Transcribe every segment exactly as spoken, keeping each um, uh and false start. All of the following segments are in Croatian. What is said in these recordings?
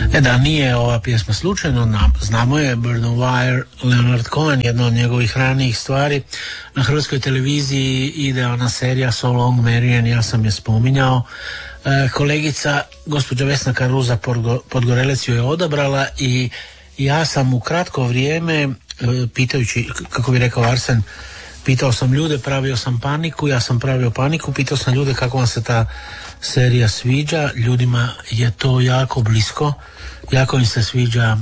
E da, nije ova pjesma slučajno, znamo je Bird on Wire, Leonard Cohen, jedna od njegovih ranijih stvari. Na hrvatskoj televiziji ide ona serija So Long Marian, ja sam je spominjao. E, kolegica, gospođa Vesna Karuza Podgorelec ju je odabrala i ja sam u kratko vrijeme, e, pitajući, kako bi rekao Arsen, pitao sam ljude, pravio sam paniku, ja sam pravio paniku, pitao sam ljude kako vam se ta serija sviđa. Ljudima je to jako blisko, jako im se sviđa e,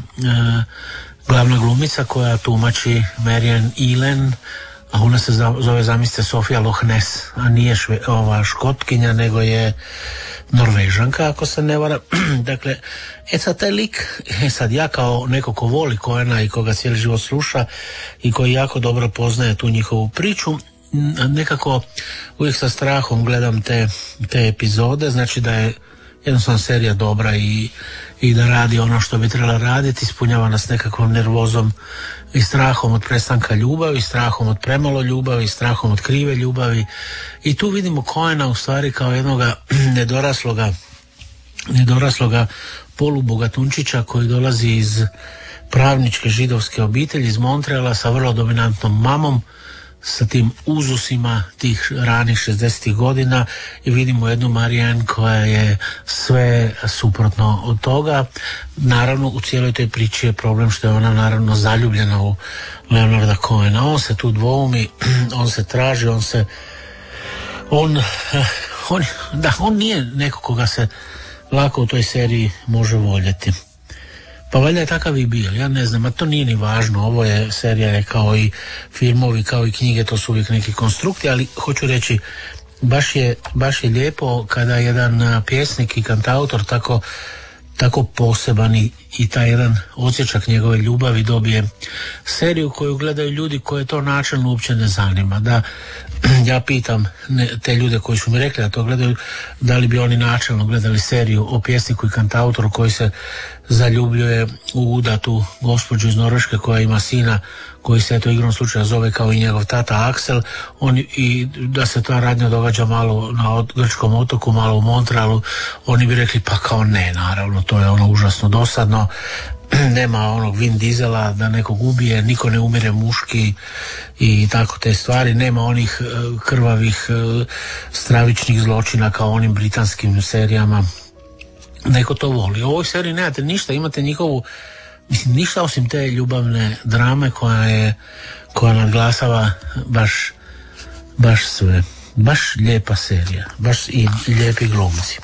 glavna glumica koja tumači Marian Elen, a ona se zove, zamislite, Sofia Loch Ness, a nije šve, ova Škotkinja, nego je Norvežanka, ako se ne vara. Dakle, e sad taj lik, e sad ja kao neko ko voli Cohena i koga cijeli život sluša i koji jako dobro poznaje tu njihovu priču, nekako uvijek sa strahom gledam te, te epizode, znači da je jednostavno serija dobra i, i da radi ono što bi trebala raditi, ispunjava nas nekakvom nervozom i strahom od prestanka ljubavi, strahom od premalo ljubavi, strahom od krive ljubavi, i tu vidimo Cohena u stvari kao jednoga nedorasloga nedorasloga polubogatunčića koji dolazi iz pravničke židovske obitelji iz Montreala sa vrlo dominantnom mamom, sa tim uzusima tih ranih šezdesetih godina, i vidimo jednu Marianne koja je sve suprotno od toga. Naravno, u cijeloj toj priči je problem što je ona naravno zaljubljena u Leonarda Cohena. On se tu dvoumi, on se traži, on se on, on da, on nije neko koga se lako u toj seriji može voljeti. Pa valjda je takav i bio, ja ne znam, a to nije ni važno, ovo je serija je kao i filmovi, kao i knjige, to su uvijek neki konstrukti, ali hoću reći, baš je, baš je lijepo kada jedan pjesnik i kantautor tako, tako poseban i, i taj jedan odsječak njegove ljubavi dobije seriju koju gledaju ljudi koje to načelno uopće ne zanima. Da, ja pitam ne, te ljude koji su mi rekli da to gledaju, da li bi oni načelno gledali seriju o pjesniku i kantautoru koji se zaljubljuje u udatu gospođu iz Norveške koja ima sina koji se eto igrom slučaja zove kao i njegov tata Aksel, on, i da se ta radnja događa malo na od, grčkom otoku, malo u Montrealu, oni bi rekli pa kao ne, naravno, to je ono užasno dosadno, nema onog Vin Diesela da nekog ubije, niko ne umire muški i tako te stvari, nema onih uh, krvavih uh, stravičnih zločina kao onim britanskim serijama. Neko to voli. U ovoj seriji nemate ništa, imate njihovu, mislim, ništa osim te ljubavne drame koja je, koja nadglasava baš, baš sve. Baš lijepa serija, baš i lijepi glumci.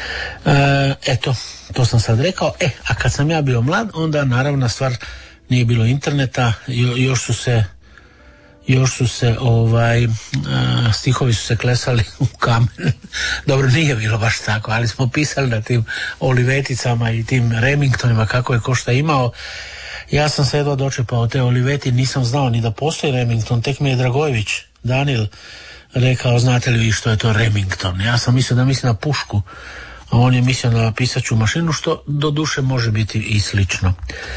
E, eto, to sam sad rekao. E, a kad sam ja bio mlad, onda naravna stvar, nije bilo interneta, jo, još su se još su se ovaj a, stihovi su se klesali u kamen. Dobro, nije bilo baš tako, ali smo pisali na tim oliveticama i tim Remingtonima kako je ko šta imao. Ja sam se jedva dočepao te oliveti, nisam znao ni da postoji Remington, tek mi je Dragojević Danil rekao, znate li vi što je to Remington? Ja sam mislio da mislim na pušku, a on je mislio na pisaću mašinu, što do duše može biti i slično.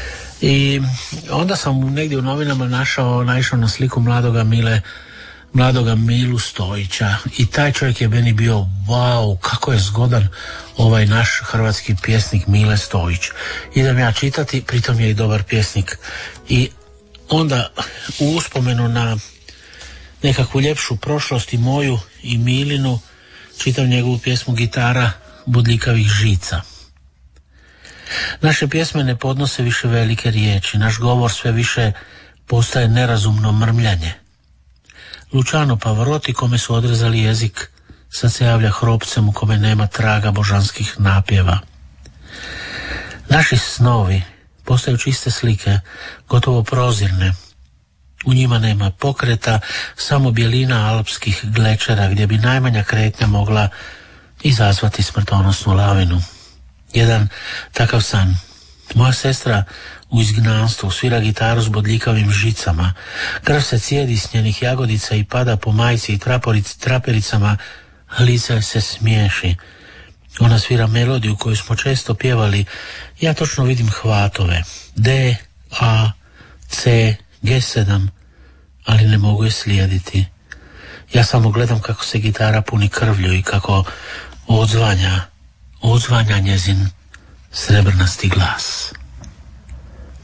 I onda sam negdje u novinama našao, naišao na sliku mladoga Mile, mladoga Milu Stojića, i taj čovjek je meni bio wow, kako je zgodan ovaj naš hrvatski pjesnik Mile Stojić. Idem ja čitati, pritom je i dobar pjesnik. I onda u uspomenu na nekakvu ljepšu prošlost i moju i Milinu čitam njegovu pjesmu Gitara bodljikavih žica. Naše pjesme ne podnose više velike riječi, naš govor sve više postaje nerazumno mrmljanje. Luciano Pavarotti, kome su odrezali jezik, sad se javlja hropcem u kome nema traga božanskih napjeva. Naši snovi postaju čiste slike, gotovo prozirne. U njima nema pokreta, samo bjelina alpskih glečera gdje bi najmanja kretnja mogla izazvati smrtonosnu lavinu. Jedan takav san. Moja sestra u izgnanstvu svira gitaru s bodljikavim žicama. Krv se cijedi s njenih jagodica i pada po majci i traporic, trapericama, lice se smiješi. Ona svira melodiju koju smo često pjevali. Ja točno vidim hvatove. D, A, C, G sedam, ali ne mogu je slijediti. Ja samo gledam kako se gitara puni krvlju i kako odzvanja, odzvanja njezin Srebrnasti glas.